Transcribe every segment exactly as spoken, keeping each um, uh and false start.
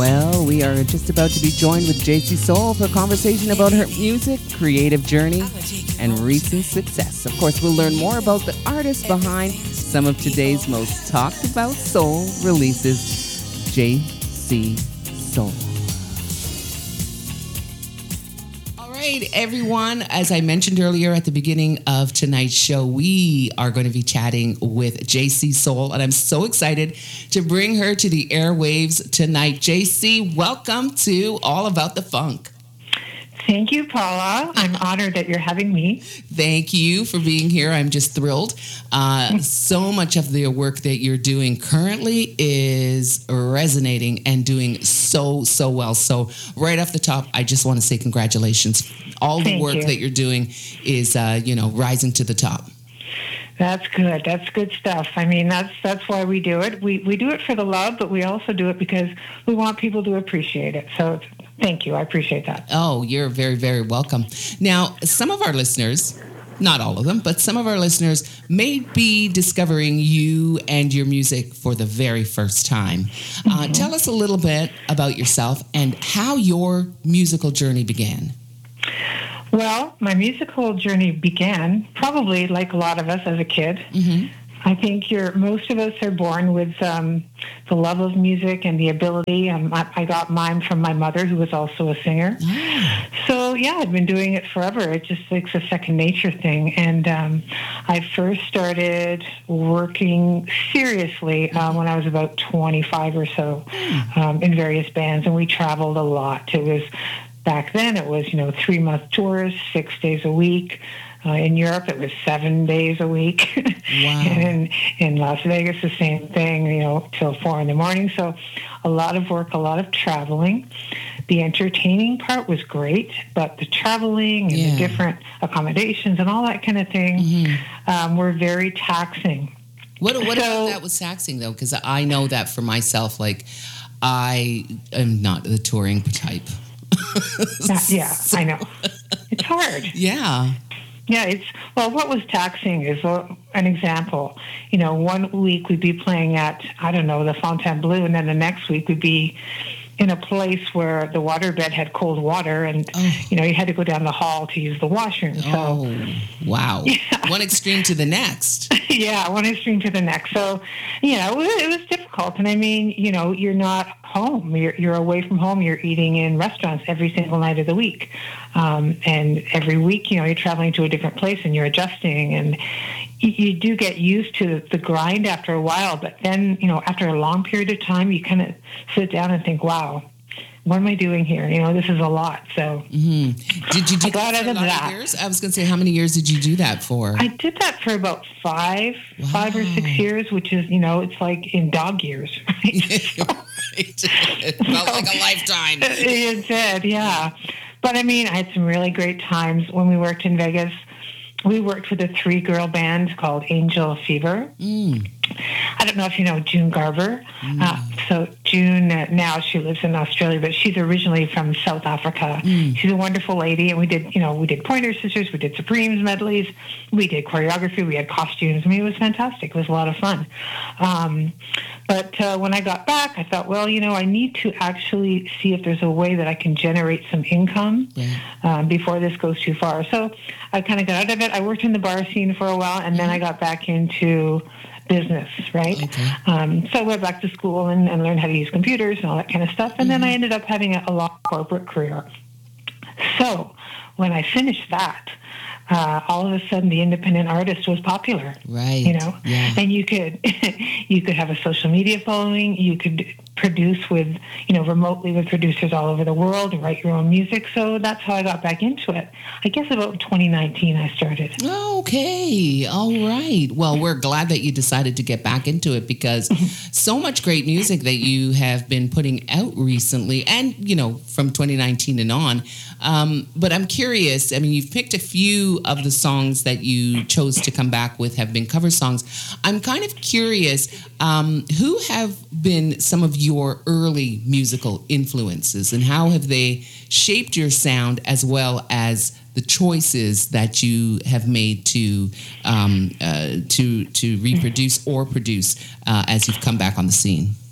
Well, we are just about to be joined with J C Soul for a conversation about her music, creative journey, and recent success. Of course, we'll learn more about the artist behind some of today's most talked about soul releases. J C Soul. Right, everyone. As I mentioned earlier at the beginning of tonight's show, we are going to be chatting with J C Soul, and I'm so excited to bring her to the airwaves tonight. J C, welcome to All About the Funk. Thank you, Paula. I'm honored that you're having me. Thank you for being here. I'm just thrilled. Uh, so much of the work that you're doing currently is resonating and doing so, so well. So right off the top, I just want to say congratulations. All the Thank work you. that you're doing is, uh, you know, rising to the top. That's good. That's good stuff. I mean, that's that's why we do it. We we do it for the love, but we also do it because we want people to appreciate it. So thank you. I appreciate that. Oh, you're very, very welcome. Now, some of our listeners, not all of them, but some of our listeners may be discovering you and your music for the very first time. Uh, Mm-hmm. Tell us a little bit about yourself and how your musical journey began. Well, my musical journey began probably like a lot of us as a kid. Mm-hmm. I think you're, most of us are born with um, the love of music and the ability. Um, I, I got mine from my mother, who was also a singer. Ah. So, yeah, I've been doing it forever. It just it's a second nature thing. And um, I first started working seriously uh, when I was about twenty-five or so um, in various bands, and we traveled a lot. It was back then, it was, you know, three-month tours, six days a week. Uh, in Europe, it was seven days a week. Wow. And in, in Las Vegas, the same thing, you know, till four in the morning. So a lot of work, a lot of traveling. The entertaining part was great, but the traveling and Yeah. the different accommodations and all that kind of thing Mm-hmm. um, were very taxing. What, what So- about that was taxing, though? Because I know that for myself, like, I am not the touring type. That- yeah, I know. It's hard. Yeah. Yeah, it's, well, what was taxing is uh, an example. You know, one week we'd be playing at, I don't know, the Fontainebleau, and then the next week we'd be in a place where the waterbed had cold water, and, Oh. you know, you had to go down the hall to use the washroom. So, Oh, wow. Yeah. One extreme to the next. yeah, one extreme to the next. So, you know, it was, it was difficult. And I mean, you know, you're not home. You're, you're away from home. You're eating in restaurants every single night of the week. Um, and every week, you know, you're traveling to a different place and you're adjusting. And you, you do get used to the grind after a while. But then, you know, after a long period of time, you kind of sit down and think, wow, what am I doing here? You know, this is a lot. So Mm-hmm. Did you do I got that for out a of lot that. of years? I was going to say, how many years did you do that for? I did that for about five, five or six Wow. years, which is, you know, it's like in dog years, right? Right. It felt like a lifetime. It did, yeah. But I mean, I had some really great times when we worked in Vegas. We worked with a three-girl band called Angel Fever. Mm. I don't know if you know June Garver. Mm. Uh, so June, uh, now she lives in Australia, but she's originally from South Africa. Mm. She's a wonderful lady, and we did, you know, we did Pointer Sisters, we did Supremes medleys, we did choreography, we had costumes. I mean, it was fantastic. It was a lot of fun. Um, but uh, when I got back, I thought, well, you know, I need to actually see if there's a way that I can generate some income Yeah. um, before this goes too far. So I kind of got out of it. I worked in the bar scene for a while, and then I got back into business, right? Okay. Um, so I went back to school and, and learned how to use computers and all that kind of stuff. And then I ended up having a, a long corporate career. So when I finished that, uh, all of a sudden the independent artist was popular. Right. You know, Yeah. and you could you could have a social media following. You could produce with, you know, remotely with producers all over the world and write your own music. So that's how I got back into it. I guess about twenty nineteen I started. Okay. All right. Well, we're glad that you decided to get back into it because so much great music that you have been putting out recently and, you know, from twenty nineteen and on. Um, but I'm curious. I mean, you've picked a few of the songs that you chose to come back with have been cover songs. I'm kind of curious, um, who have been some of your early musical influences and how have they shaped your sound as well as the choices that you have made to um, uh, to to reproduce or produce uh, as you've come back on the scene?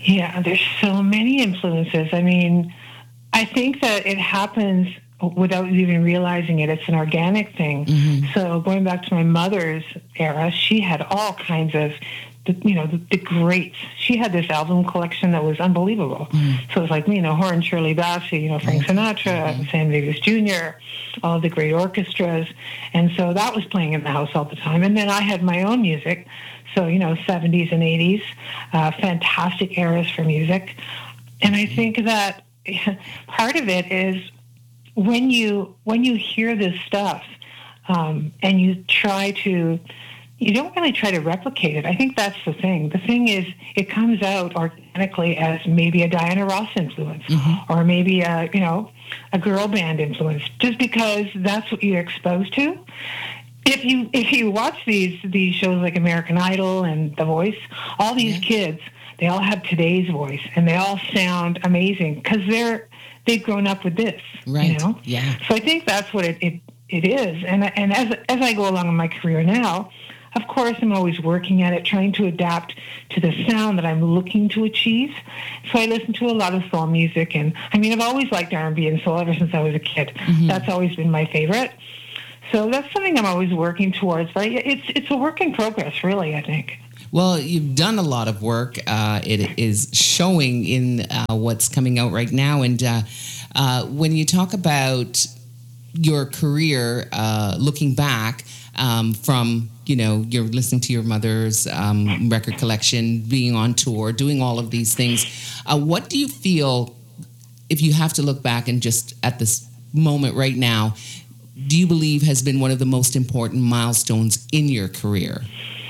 Yeah, there's so many influences. I mean, I think that it happens without even realizing it. It's an organic thing. Mm-hmm. So going back to my mother's era, she had all kinds of, the, you know, the, the greats. She had this album collection that was unbelievable. Mm-hmm. So it was like, you know, her and Shirley Bassey, you know, Frank Sinatra, mm-hmm. Sam Davis Junior, all of the great orchestras. And so that was playing in the house all the time. And then I had my own music. So, you know, seventies and eighties, uh, fantastic eras for music. And I think that part of it is when you when you hear this stuff um, and you try to, you don't really try to replicate it. I think that's the thing. The thing is, it comes out organically as maybe a Diana Ross influence, mm-hmm. or maybe a, you know, a girl band influence, just because that's what you're exposed to. If you if you watch these these shows like American Idol and The Voice, all these yeah. kids, they all have today's voice, and they all sound amazing because they're they've grown up with this, right? You know? Yeah. So I think that's what it, it, it is. And and as as I go along in my career now, of course, I'm always working at it, trying to adapt to the sound that I'm looking to achieve. So I listen to a lot of soul music, and I mean, I've always liked R and B and soul ever since I was a kid. Mm-hmm. That's always been my favorite. So that's something I'm always working towards. But it's it's a work in progress, really, I think. Well, you've done a lot of work. Uh, it is showing in uh, what's coming out right now. And uh, uh, when you talk about your career, uh, looking back um, from, you know, you're listening to your mother's um, record collection, being on tour, doing all of these things, uh, what do you feel, if you have to look back and just at this moment right now, do you believe has been one of the most important milestones in your career?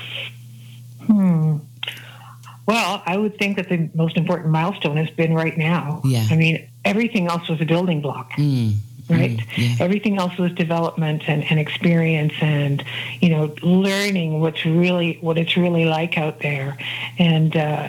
Hmm. Well, I would think that the most important milestone has been right now. Yeah. I mean, everything else was a building block, mm. right? Mm. Yeah. Everything else was development and, and experience and, you know, learning what's really, what it's really like out there. And uh,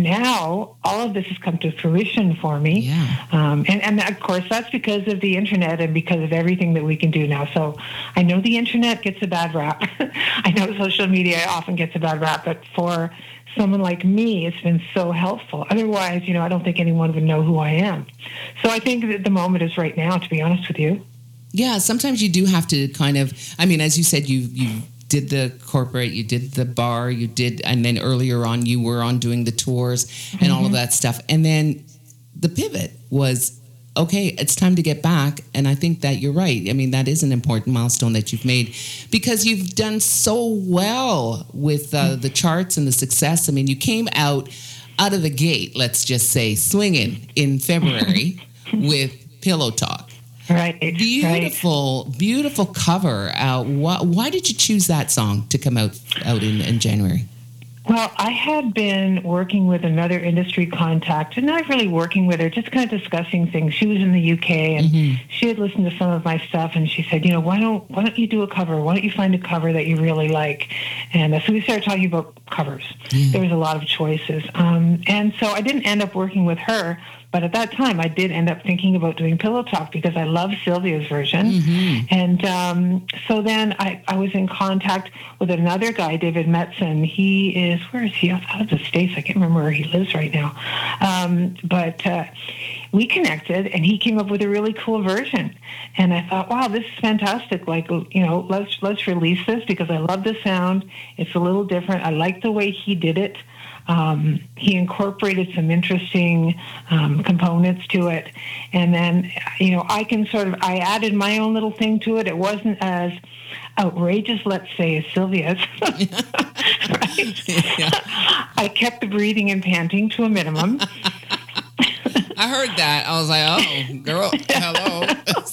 now all of this has come to fruition for me. Yeah. Um, and, and of course, that's because of the internet and because of everything that we can do now. So I know the internet gets a bad rap. I know social media often gets a bad rap, but for someone like me, it's been so helpful. Otherwise, you know, I don't think anyone would know who I am. So I think that the moment is right now, to be honest with you. Yeah, sometimes you do have to kind of, I mean, as you said, you you did the corporate, you did the bar, you did, and then earlier on you were on doing the tours and mm-hmm. all of that stuff. And then the pivot was, okay, it's time to get back. And I think that you're right. I mean, that is an important milestone that you've made because you've done so well with uh, the charts and the success. I mean, you came out out of the gate, let's just say, swinging in February with Pillow Talk. Right. Beautiful, right. beautiful cover. Uh, why, why did you choose that song to come out out in, in January? Well, I had been working with another industry contact, and not really working with her, just kind of discussing things. She was in the U K, and mm-hmm. she had listened to some of my stuff, and she said, you know, why don't why don't you do a cover? Why don't you find a cover that you really like? And uh, so we started talking about covers. Yeah. There was a lot of choices. Um, and so I didn't end up working with her, but at that time, I did end up thinking about doing Pillow Talk because I love Sylvia's version. Mm-hmm. And um, so then I, I was in contact with another guy, David Metzen. He is, where is he? Out of the States. I can't remember where he lives right now. Um, but uh, we connected, and he came up with a really cool version. And I thought, wow, this is fantastic. Like, you know, let's let's release this because I love the sound. It's a little different. I like the way he did it. Um, he incorporated some interesting um, components to it. And then, you know, I can sort of, I added my own little thing to it. It wasn't as outrageous, let's say, as Sylvia's. Right? Yeah. I kept the breathing and panting to a minimum. I heard that. I was like, oh, girl, hello.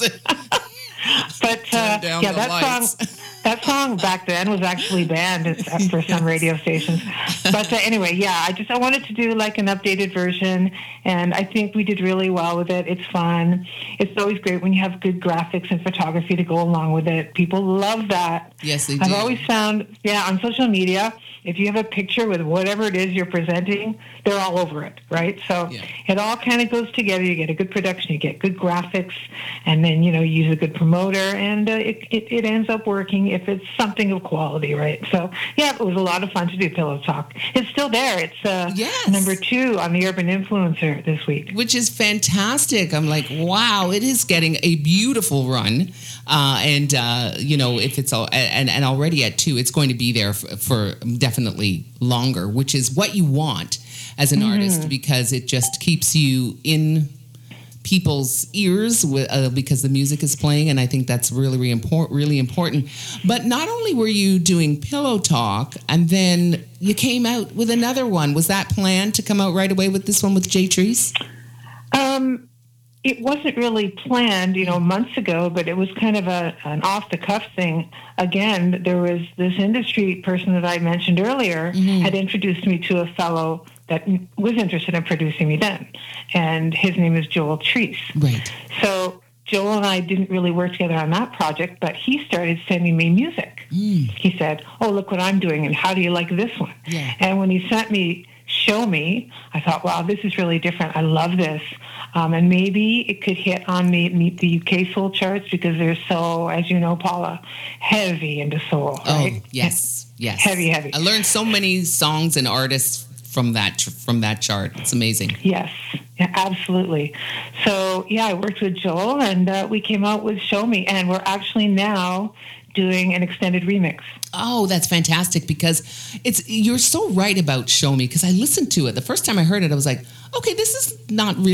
But uh, yeah, that lights. song, that song back then was actually banned for some radio stations. But uh, anyway, yeah, I just I wanted to do like an updated version, and I think we did really well with it. It's fun. It's always great when you have good graphics and photography to go along with it. People love that. Yes, they do. I've always found, yeah, on social media, if you have a picture with whatever it is you're presenting, they're all over it, right? So yeah. It all kind of goes together. You get a good production, you get good graphics, and then, you know, you use a good promoter, and uh, it, it, it ends up working. if it's something of quality, right? So, yeah, it was a lot of fun to do Pillow Talk. It's still there. It's uh, yes. number two on the Urban Influencer this week. Which is fantastic. I'm like, wow, it is getting a beautiful run. Uh, and, uh, you know, if it's all, and, and already at two, it's going to be there for, for definitely longer, which is what you want as an mm-hmm. artist, because it just keeps you in people's ears uh, because the music is playing, and I think that's really, really important. Really important. But not only were you doing Pillow Talk, and then you came out with another one. Was that planned to come out right away with this one with Jay Treese? Um, it wasn't really planned, you know, months ago, but it was kind of a an off the cuff thing. Again, there was this industry person that I mentioned earlier mm-hmm. had introduced me to a fellow that was interested in producing me then. And his name is Joel Treese. Right. So Joel and I didn't really work together on that project, but he started sending me music. Mm. He said, oh, look what I'm doing, and how do you like this one? Yeah. And when he sent me Show Me, I thought, wow, this is really different. I love this. Um, and maybe it could hit on the, the U K soul charts because they're so, as you know, Paula, heavy into soul. Right? Oh, yes, yes. Heavy, heavy. I learned so many songs and artists from that from that chart. It's amazing. Yes, yeah, absolutely. So, yeah, I worked with Joel, and uh, we came out with Show Me, and we're actually now doing an extended remix. Oh, that's fantastic, because it's you're so right about Show Me, because I listened to it. The first time I heard it, I was like, okay, this is not really